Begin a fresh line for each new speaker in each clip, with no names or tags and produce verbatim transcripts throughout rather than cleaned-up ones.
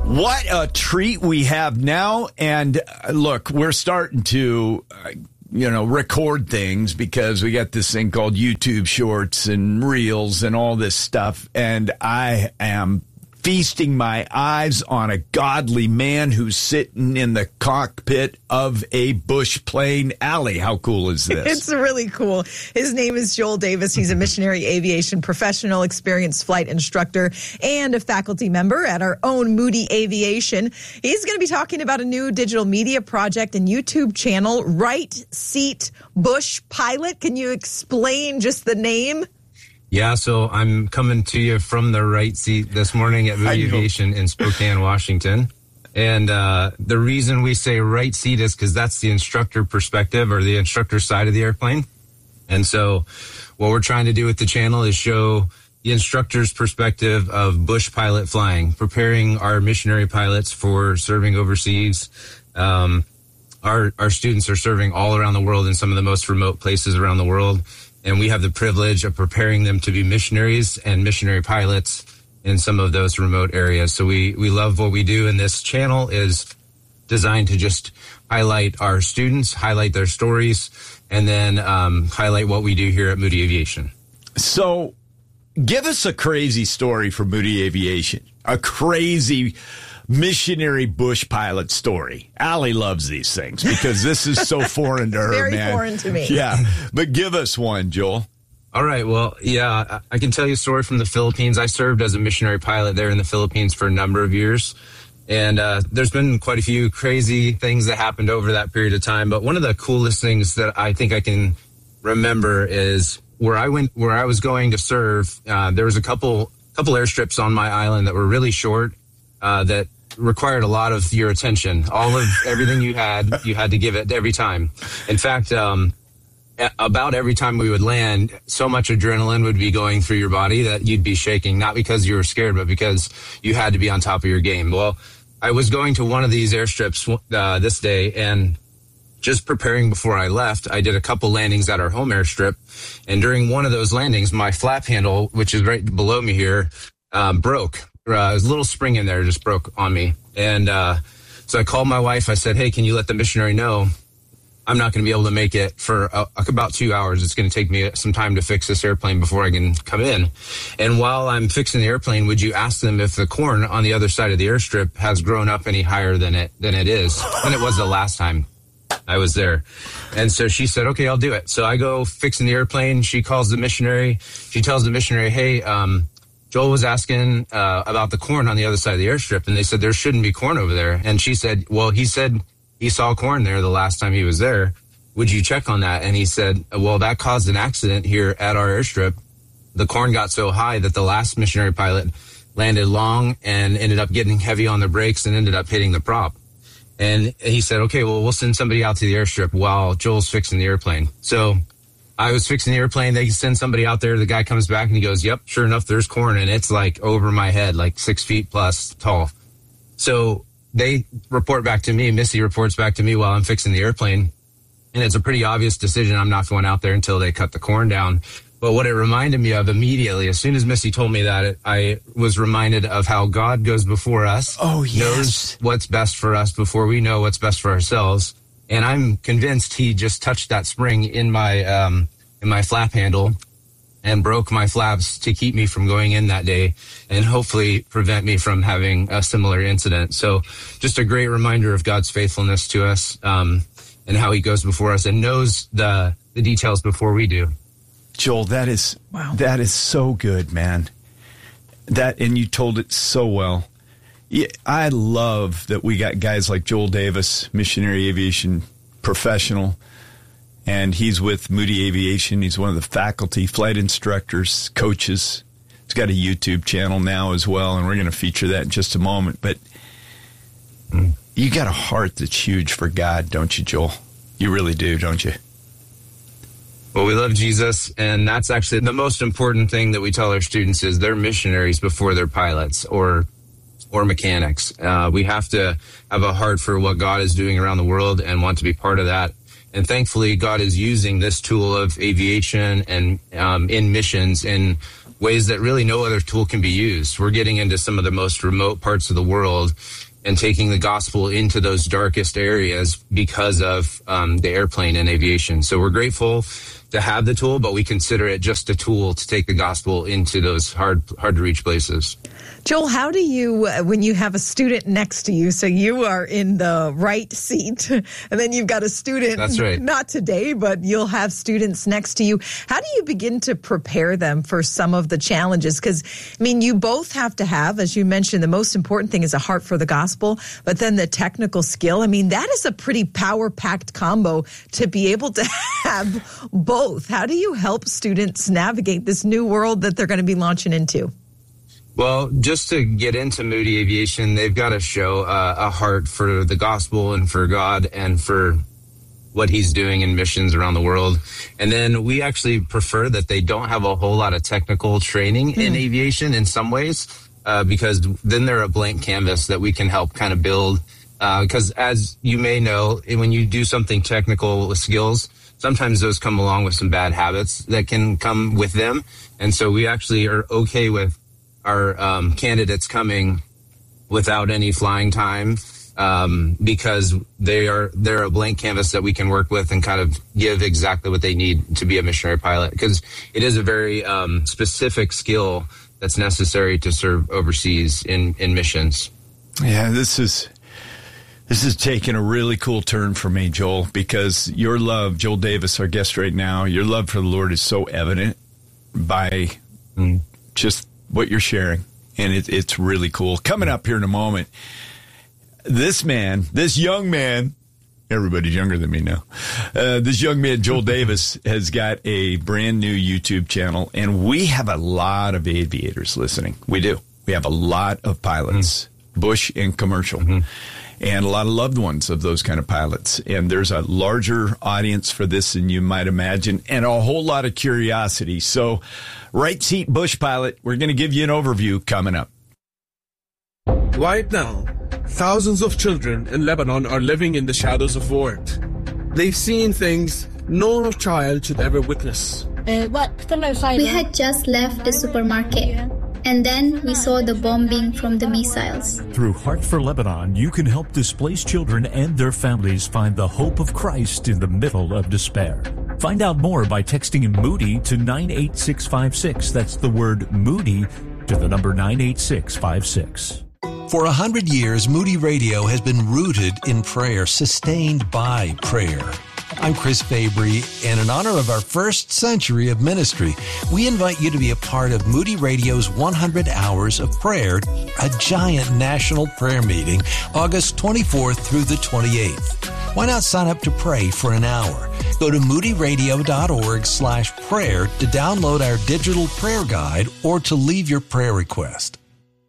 What a treat we have now. And uh, look, we're starting to, uh, you know, record things because we got this thing called YouTube Shorts and Reels and all this stuff. And I am feasting my eyes on a godly man who's sitting in the cockpit of a Bush plane. Allie, how cool is this?
It's really cool. His name is Joel Davis. He's a missionary aviation professional, experienced flight instructor, and a faculty member at our own Moody Aviation. He's going to be talking about a new digital media project and YouTube channel, Right Seat Bush Pilot. Can you explain just the name?
Yeah, so I'm coming to you from the right seat this morning at Moody Aviation in Spokane, Washington. And uh, the reason we say right seat is because that's the instructor perspective or the instructor side of the airplane. And so what we're trying to do with the channel is show the instructor's perspective of bush pilot flying, preparing our missionary pilots for serving overseas. Um, our, our students are serving all around the world in some of the most remote places around the world. And we have the privilege of preparing them to be missionaries and missionary pilots in some of those remote areas. So we, we love what we do. And this channel is designed to just highlight our students, highlight their stories, and then um, highlight what we do here at Moody Aviation.
So give us a crazy story for Moody Aviation, a crazy missionary bush pilot story. Allie loves these things because this is so foreign to her,
Very
man.
Very foreign to me.
Yeah, but give us one, Joel.
All right. Well, yeah, I can tell you a story from the Philippines. I served as a missionary pilot there in the Philippines for a number of years. And uh, there's been quite a few crazy things that happened over that period of time. But one of the coolest things that I think I can remember is where I went, where I was going to serve. Uh, there was a couple, couple airstrips on my island that were really short, uh, that required a lot of your attention. All of everything you had, you had to give it every time. In fact, um, about every time we would land, so much adrenaline would be going through your body that you'd be shaking, not because you were scared, but because you had to be on top of your game. Well, I was going to one of these airstrips uh, this day, and just preparing before I left, I did a couple landings at our home airstrip. And during one of those landings, my flap handle, which is right below me here, um, broke. Uh, there's a little spring in there, just broke on me. And uh, so I called my wife. I said, hey, can you let the missionary know I'm not going to be able to make it for uh, about two hours. It's going to take me some time to fix this airplane before I can come in. And while I'm fixing the airplane, would you ask them if the corn on the other side of the airstrip has grown up any higher than it than it is than it was the last time I was there? And so she said, okay, I'll do it. So I go fixing the airplane. She calls the missionary. She tells the missionary, hey, um, Joel was asking uh, about the corn on the other side of the airstrip, and they said there shouldn't be corn over there. And she said, well, he said he saw corn there the last time he was there. Would you check on that? And he said, well, that caused an accident here at our airstrip. The corn got so high that the last missionary pilot landed long and ended up getting heavy on the brakes and ended up hitting the prop. And he said, okay, well, we'll send somebody out to the airstrip while Joel's fixing the airplane. So I was fixing the airplane. They send somebody out there. The guy comes back and he goes, yep, sure enough, there's corn. And it's like over my head, like six feet plus tall. So they report back to me. Missy reports back to me while I'm fixing the airplane. And it's a pretty obvious decision. I'm not going out there until they cut the corn down. But what it reminded me of immediately, as soon as Missy told me that, it, I was reminded of how God goes before us.
Oh, yes.
Knows what's best for us before we know what's best for ourselves. And I'm convinced he just touched that spring in my um, in my flap handle and broke my flaps to keep me from going in that day and hopefully prevent me from having a similar incident. So just a great reminder of God's faithfulness to us um, and how he goes before us and knows the, the details before we do.
Joel, that is wow. That is so good, man. That and you told it so well. Yeah, I love that we got guys like Joel Davis, missionary aviation professional, and he's with Moody Aviation. He's one of the faculty, flight instructors, coaches. He's got a YouTube channel now as well, and we're going to feature that in just a moment. But you got a heart that's huge for God, don't you, Joel? You really do, don't you?
Well, we love Jesus, and that's actually the most important thing that we tell our students is they're missionaries before they're pilots or or mechanics. Uh, we have to have a heart for what God is doing around the world and want to be part of that. And thankfully, God is using this tool of aviation and um, in missions in ways that really no other tool can be used. We're getting into some of the most remote parts of the world and taking the gospel into those darkest areas because of um, the airplane and aviation. So we're grateful to have the tool, but we consider it just a tool to take the gospel into those hard, hard to reach places.
Joel, how do you, when you have a student next to you, so you are in the right seat, and then you've got a student,
That's right.
not today, but you'll have students next to you. How do you begin to prepare them for some of the challenges? Because, I mean, you both have to have, as you mentioned, the most important thing is a heart for the gospel, but then the technical skill. I mean, that is a pretty power-packed combo to be able to have both. How do you help students navigate this new world that they're going to be launching into?
Well, just to get into Moody Aviation, they've got to show uh, a heart for the gospel and for God and for what he's doing in missions around the world. And then we actually prefer that they don't have a whole lot of technical training mm. in aviation in some ways, uh, because then they're a blank canvas that we can help kind of build. Because uh, as you may know, when you do something technical with skills, sometimes those come along with some bad habits that can come with them. And so we actually are okay with our um, candidates coming without any flying time um, because they are they're a blank canvas that we can work with and kind of give exactly what they need to be a missionary pilot, because it is a very um, specific skill that's necessary to serve overseas in, in missions.
Yeah, this is this is taking a really cool turn for me, Joel, because your love, Joel Davis, our guest right now, your love for the Lord is so evident by mm. just what you're sharing, and it, it's really cool. Coming up here in a moment, this man, this young man, everybody's younger than me now, uh, this young man, Joel Davis, has got a brand new YouTube channel, and we have a lot of aviators listening. We do. We have a lot of pilots, mm-hmm. bush and commercial, mm-hmm. and a lot of loved ones of those kind of pilots. And there's a larger audience for this than you might imagine, and a whole lot of curiosity. So, right seat bush pilot, we're going to give you an overview coming up.
Right now, thousands of children in Lebanon are living in the shadows of war. They've seen things no child should ever witness.
We had just left the supermarket, and then we saw the bombing from the missiles.
Through Heart for Lebanon, you can help displaced children and their families find the hope of Christ in the middle of despair. Find out more by texting Moody to nine eight six five six. That's the word Moody to the number nine eight six five six.
For a hundred years, Moody Radio has been rooted in prayer, sustained by prayer. I'm Chris Fabry, and in honor of our first century of ministry, we invite you to be a part of Moody Radio's one hundred Hours of Prayer, a giant national prayer meeting, August twenty-fourth through the twenty-eighth. Why not sign up to pray for an hour? Go to moodyradio.org slash prayer to download our digital prayer guide or to leave your prayer request.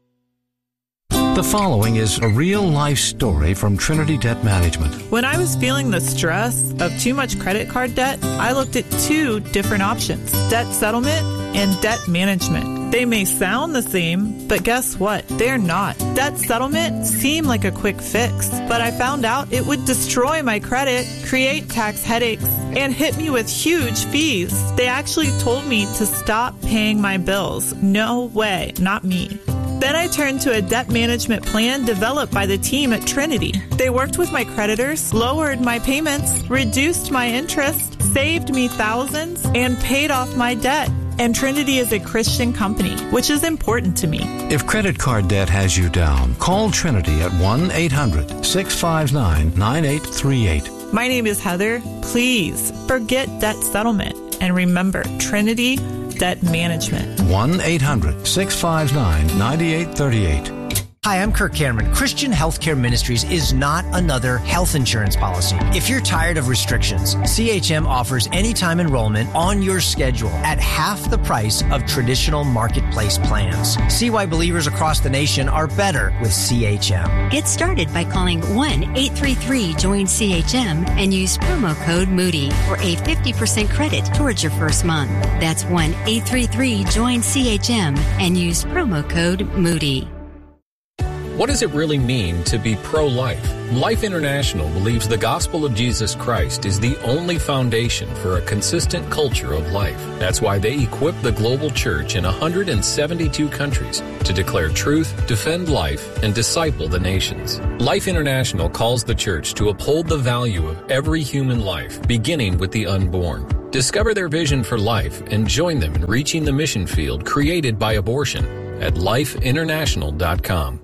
The following is a real-life story from Trinity Debt Management.
When I was feeling the stress of too much credit card debt, I looked at two different options, debt settlement and debt management. They may sound the same, but guess what? They're not. Debt settlement seemed like a quick fix, but I found out it would destroy my credit, create tax headaches, and hit me with huge fees. They actually told me to stop paying my bills. No way, not me. Then I turned to a debt management plan developed by the team at Trinity. They worked with my creditors, lowered my payments, reduced my interest, saved me thousands, and paid off my debt. And Trinity is a Christian company, which is important to me.
If credit card debt has you down, call Trinity at one eight hundred six five nine nine eight three eight.
My name is Heather. Please forget debt settlement and remember Trinity Debt Management.
one eight hundred six five nine nine eight three eight.
Hi, I'm Kirk Cameron. Christian Healthcare Ministries is not another health insurance policy. If you're tired of restrictions, C H M offers anytime enrollment on your schedule at half the price of traditional marketplace plans. See why believers across the nation are better with C H M.
Get started by calling one eight three three join C H M and use promo code Moody for a fifty percent credit towards your first month. That's one eight three three join C H M and use promo code Moody.
What does it really mean to be pro-life? Life International believes the gospel of Jesus Christ is the only foundation for a consistent culture of life. That's why they equip the global church in one hundred seventy-two countries to declare truth, defend life, and disciple the nations. Life International calls the church to uphold the value of every human life, beginning with the unborn. Discover their vision for life and join them in reaching the mission field created by abortion at life international dot com.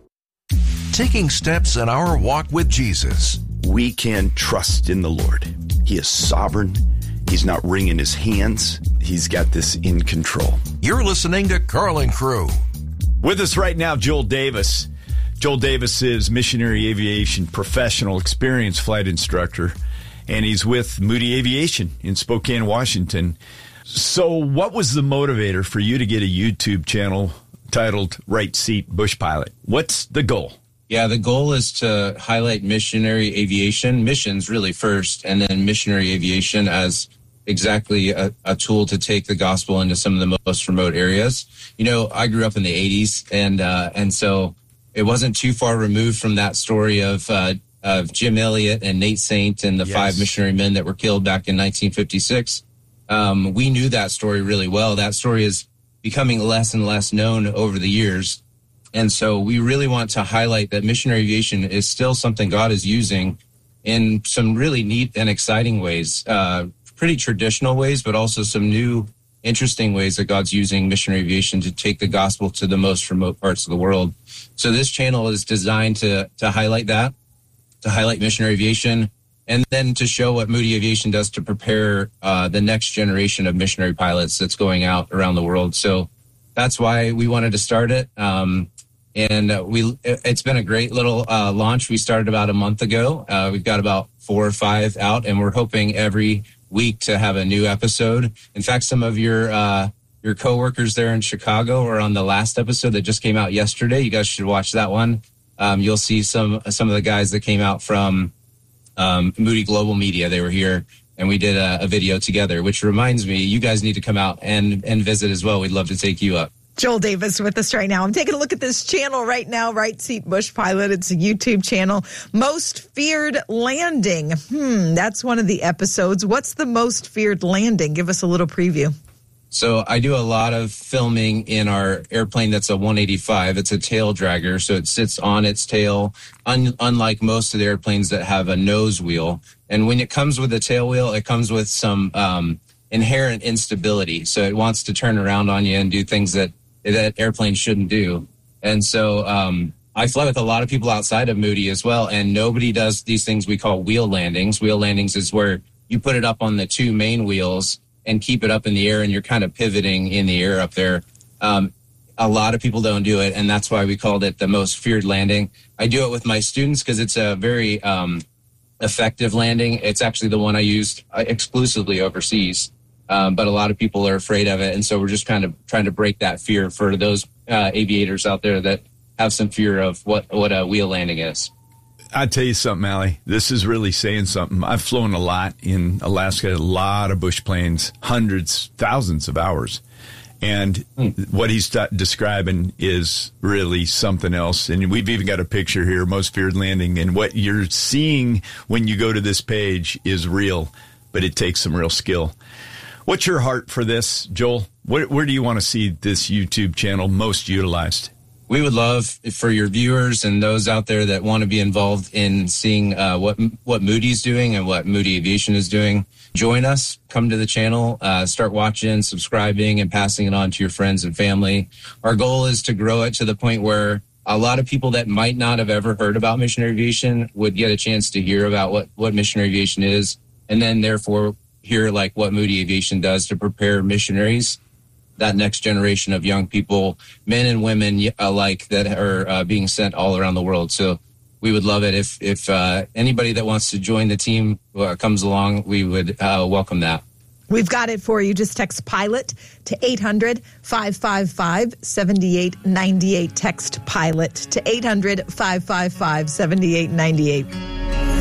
Taking steps in our walk with Jesus.
We can trust in the Lord. He is sovereign. He's not wringing his hands. He's got this in control.
You're listening to Carlin Crew.
With us right now, Joel Davis. Joel Davis is missionary aviation professional, experienced flight instructor, and he's with Moody Aviation in Spokane, Washington. So what was the motivator for you to get a YouTube channel titled Right Seat Bush Pilot? What's the goal?
Yeah, the goal is to highlight missionary aviation, missions really first, and then missionary aviation as exactly a, a tool to take the gospel into some of the most remote areas. You know, I grew up in the eighties, and uh, and so it wasn't too far removed from that story of uh, of Jim Elliott and Nate Saint and the yes. five missionary men that were killed back in nineteen fifty-six. Um, we knew that story really well. That story is becoming less and less known over the years. And so we really want to highlight that missionary aviation is still something God is using in some really neat and exciting ways, uh, pretty traditional ways, but also some new, interesting ways that God's using missionary aviation to take the gospel to the most remote parts of the world. So this channel is designed to to highlight that, to highlight missionary aviation, and then to show what Moody Aviation does to prepare uh, the next generation of missionary pilots that's going out around the world. So that's why we wanted to start it. Um, And uh, we, it's been a great little uh, launch. We started about a month ago. Uh, we've got about four or five out, and we're hoping every week to have a new episode. In fact, some of your uh, your coworkers there in Chicago are on the last episode that just came out yesterday. You guys should watch that one. Um, you'll see some some of the guys that came out from um, Moody Global Media. They were here, and we did a, a video together, which reminds me, you guys need to come out and, and visit as well. We'd love to take you up.
Joel Davis with us right now. I'm taking a look at this channel right now, Right Seat Bush Pilot. It's a YouTube channel. Most Feared Landing. Hmm, that's one of the episodes. What's the most feared landing? Give us a little preview.
So I do a lot of filming in our airplane that's a one eighty-five. It's a tail dragger, so it sits on its tail, un- unlike most of the airplanes that have a nose wheel. And when it comes with a tail wheel, it comes with some um, inherent instability. So it wants to turn around on you and do things that that airplane shouldn't do. And so um, I fly with a lot of people outside of Moody as well, and nobody does these things we call wheel landings. Wheel landings is where you put it up on the two main wheels and keep it up in the air, and you're kind of pivoting in the air up there. Um, a lot of people don't do it, and that's why we called it the most feared landing. I do it with my students because it's a very um, effective landing. It's actually the one I used exclusively overseas. Um, but a lot of people are afraid of it. And so we're just kind of trying to break that fear for those uh, aviators out there that have some fear of what, what a wheel landing is.
I'll tell you something, Allie. This is really saying something. I've flown a lot in Alaska, a lot of bush planes, hundreds, thousands of hours. And hmm. what he's t- describing is really something else. And we've even got a picture here, most feared landing. And what you're seeing when you go to this page is real, but it takes some real skill. What's your heart for this, Joel? Where, where do you want to see this YouTube channel most utilized?
We would love for your viewers and those out there that want to be involved in seeing uh, what what Moody's doing and what Moody Aviation is doing. Join us. Come to the channel. Uh, start watching, subscribing, and passing it on to your friends and family. Our goal is to grow it to the point where a lot of people that might not have ever heard about missionary aviation would get a chance to hear about what, what missionary aviation is, and then therefore hear like what Moody Aviation does to prepare missionaries, that next generation of young people, men and women alike, that are uh, being sent all around the world. So we would love it if if uh, anybody that wants to join the team uh, comes along. We would uh, welcome that.
We've got it for you. Just text PILOT to eight hundred, five five five, seven eight nine eight. Text PILOT to eight hundred, five five five, seven eight nine eight.